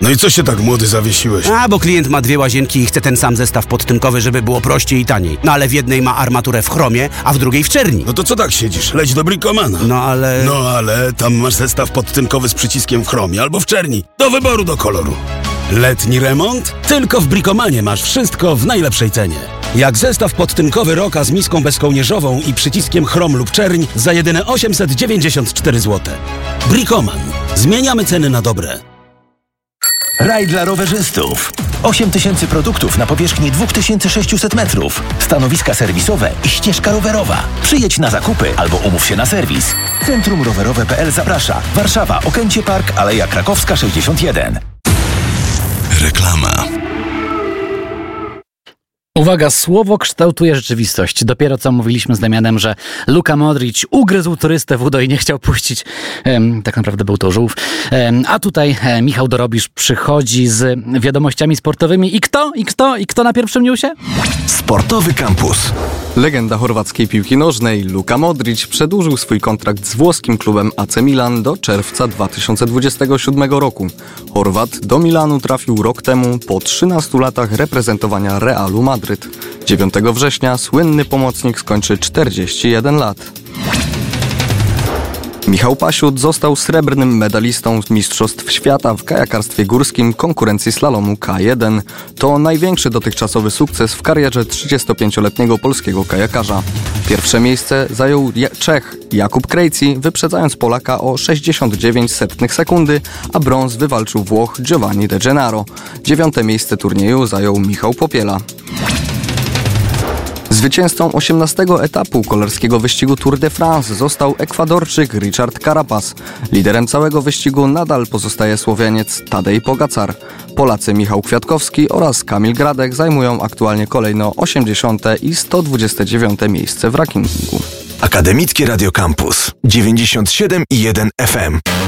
No i co się tak młody zawiesiłeś? Bo klient ma 2 łazienki i chce ten sam zestaw podtynkowy, żeby było prościej i taniej. No ale w jednej ma armaturę w chromie, a w drugiej w czerni. No to co tak siedzisz? Leć do Bricomana. No ale Tam masz zestaw podtynkowy z przyciskiem w chromie albo w czerni. Do wyboru, do koloru. Letni remont? Tylko w Bricomanie masz wszystko w najlepszej cenie. Jak zestaw podtynkowy Roka z miską bezkołnierzową i przyciskiem chrom lub czerń za jedyne 894 zł. Bricoman. Zmieniamy ceny na dobre. Raj dla rowerzystów. 8000 produktów na powierzchni 2600 metrów. Stanowiska serwisowe i ścieżka rowerowa. Przyjedź na zakupy albo umów się na serwis. Centrum Rowerowe.pl zaprasza. Warszawa, Okęcie Park, Aleja Krakowska 61. Reklama. Uwaga, słowo kształtuje rzeczywistość. Dopiero co mówiliśmy z Damianem, że Luka Modric ugryzł turystę w udo i nie chciał puścić. Tak naprawdę był to żółw. A tutaj Michał Dorobisz przychodzi z wiadomościami sportowymi. I kto na pierwszym newsie? Sportowy Campus. Legenda chorwackiej piłki nożnej Luka Modric przedłużył swój kontrakt z włoskim klubem AC Milan do czerwca 2027 roku. Chorwat do Milanu trafił rok temu po 13 latach reprezentowania Realu Madryt. 9 września słynny pomocnik skończy 41 lat. Michał Pasiut został srebrnym medalistą z Mistrzostw Świata w kajakarstwie górskim konkurencji slalomu K1. To największy dotychczasowy sukces w karierze 35-letniego polskiego kajakarza. Pierwsze miejsce zajął Czech Jakub Krejci, wyprzedzając Polaka o 0,69 sekundy, a brąz wywalczył Włoch Giovanni De Gennaro. 9. miejsce turnieju zajął Michał Popiela. Zwycięzcą 18. etapu kolarskiego wyścigu Tour de France został Ekwadorczyk Richard Carapaz. Liderem całego wyścigu nadal pozostaje Słoweniec Tadej Pogacar. Polacy Michał Kwiatkowski oraz Kamil Gradek zajmują aktualnie kolejno 80. i 129. miejsce w rankingu. Akademickie Radio Campus 97,1 FM.